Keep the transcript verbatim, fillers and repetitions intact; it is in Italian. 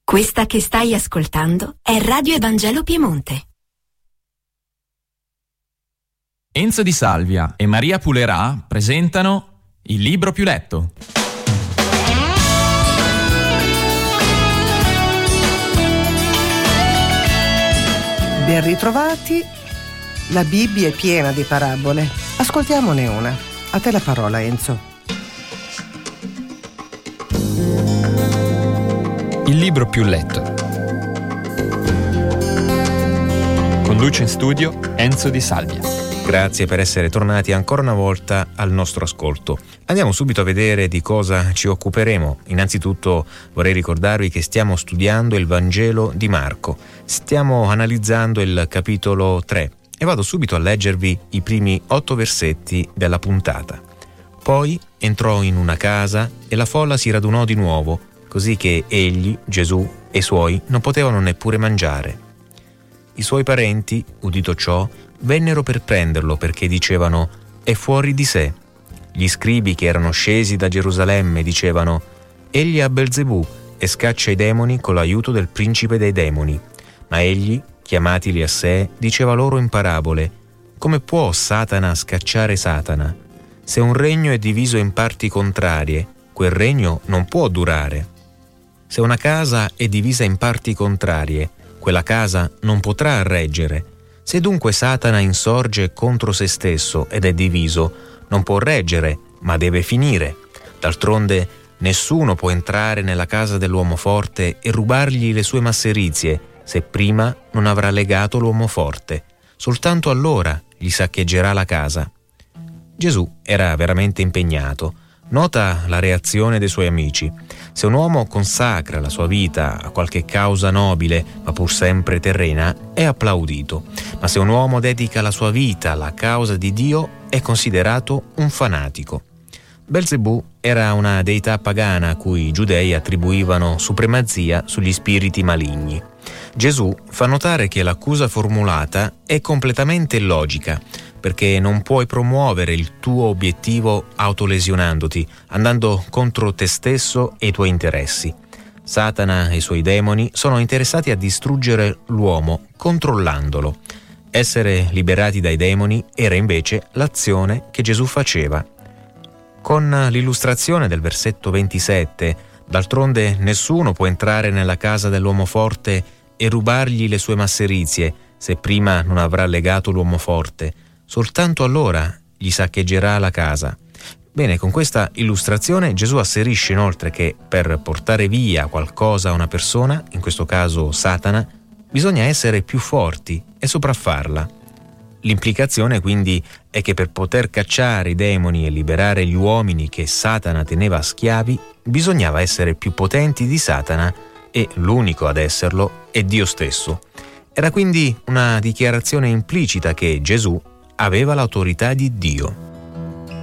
Questa che stai ascoltando è Radio Evangelo Piemonte. Enzo Di Salvia e Maria Pulerà presentano Il libro più letto. Ben ritrovati. La Bibbia è piena di parabole. Ascoltiamone una. A te la parola, Enzo. Il libro più letto. Conduce in studio Enzo Di Salvia. Grazie per essere tornati ancora una volta al nostro ascolto. Andiamo subito a vedere di cosa ci occuperemo. Innanzitutto vorrei ricordarvi che stiamo studiando il Vangelo di Marco. Stiamo analizzando il capitolo tre e vado subito a leggervi i primi otto versetti della puntata. Poi entrò in una casa e la folla si radunò di nuovo, così che egli, Gesù e i suoi non potevano neppure mangiare. I suoi parenti, udito ciò, vennero per prenderlo perché dicevano: è fuori di sé. Gli scribi che erano scesi da Gerusalemme dicevano: egli ha Belzebù e scaccia i demoni con l'aiuto del principe dei demoni. Ma egli, chiamatili a sé, diceva loro in parabole: come può Satana scacciare Satana? Se un regno è diviso in parti contrarie, quel regno non può durare. Se una casa è divisa in parti contrarie, quella casa non potrà reggere. Se dunque Satana insorge contro se stesso ed è diviso, non può reggere, ma deve finire. D'altronde, nessuno può entrare nella casa dell'uomo forte e rubargli le sue masserizie, se prima non avrà legato l'uomo forte. Soltanto allora gli saccheggerà la casa. Gesù era veramente impegnato. Nota la reazione dei suoi amici. Se un uomo consacra la sua vita a qualche causa nobile, ma pur sempre terrena, è applaudito. Ma se un uomo dedica la sua vita alla causa di Dio, è considerato un fanatico. Belzebù era una deità pagana a cui i giudei attribuivano supremazia sugli spiriti maligni. Gesù fa notare che l'accusa formulata è completamente illogica, perché non puoi promuovere il tuo obiettivo autolesionandoti, andando contro te stesso e i tuoi interessi. Satana e i suoi demoni sono interessati a distruggere l'uomo, controllandolo. Essere liberati dai demoni era invece l'azione che Gesù faceva. Con l'illustrazione del versetto ventisette, d'altronde nessuno può entrare nella casa dell'uomo forte e rubargli le sue masserizie, se prima non avrà legato l'uomo forte. Soltanto allora gli saccheggerà la casa. Bene, con questa illustrazione Gesù asserisce inoltre che per portare via qualcosa a una persona, in questo caso Satana, bisogna essere più forti e sopraffarla. L'implicazione quindi è che per poter cacciare i demoni e liberare gli uomini che Satana teneva schiavi, bisognava essere più potenti di Satana e l'unico ad esserlo è Dio stesso. Era quindi una dichiarazione implicita che Gesù aveva l'autorità di Dio.